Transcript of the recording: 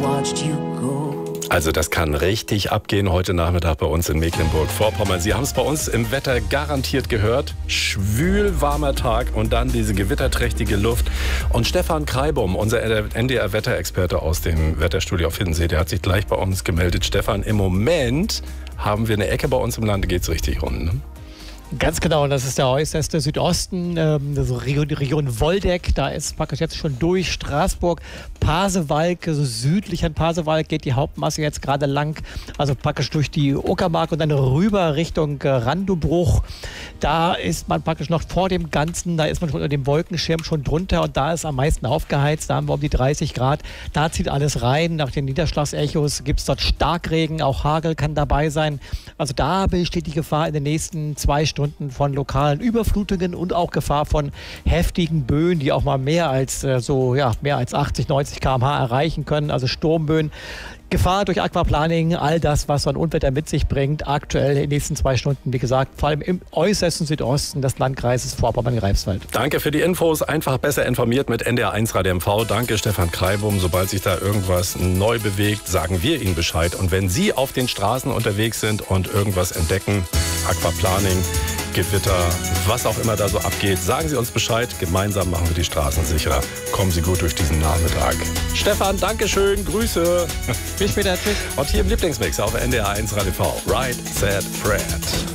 Also das kann richtig abgehen heute Nachmittag bei uns in Mecklenburg-Vorpommern. Sie haben es bei uns im Wetter garantiert gehört. Schwül warmer Tag und dann diese gewitterträchtige Luft. Und Stefan Kreibum, unser NDR-Wetterexperte aus dem Wetterstudio auf Hiddensee, der hat sich gleich bei uns gemeldet. Stefan, im Moment haben wir eine Ecke bei uns im Lande, geht's richtig rund, ne? Ganz genau, das ist der äußerste Südosten, also Region Woldeck, da ist praktisch jetzt schon durch Straßburg, Pasewalk, also südlich an Pasewalk geht die Hauptmasse jetzt gerade lang, also praktisch durch die Uckermark und dann rüber Richtung Randobruch. Da ist man praktisch noch vor dem Ganzen, da ist man schon unter dem Wolkenschirm schon drunter und da ist am meisten aufgeheizt, da haben wir um die 30 Grad, da zieht alles rein, nach den Niederschlagsechos gibt es dort Starkregen, auch Hagel kann dabei sein, also da besteht die Gefahr in den nächsten 2 Stunden von lokalen Überflutungen und auch Gefahr von heftigen Böen, die auch mal mehr als 80, 90 km/h erreichen können, also Sturmböen. Gefahr durch Aquaplaning, all das, was so ein Unwetter mit sich bringt, aktuell in den nächsten 2 Stunden, wie gesagt, vor allem im äußersten Südosten des Landkreises Vorpommern-Greifswald. Danke für die Infos, einfach besser informiert mit NDR1 Radio MV. Danke Stefan Kreibum, sobald sich da irgendwas neu bewegt, sagen wir Ihnen Bescheid. Und wenn Sie auf den Straßen unterwegs sind und irgendwas entdecken, Aquaplaning, Gewitter, was auch immer da so abgeht, sagen Sie uns Bescheid. Gemeinsam machen wir die Straßen sicherer. Kommen Sie gut durch diesen Nachmittag. Stefan, Dankeschön, Grüße. Bis später, tschüss. Und hier im Lieblingsmix auf NDR1 Radio MV, Right Said Fred.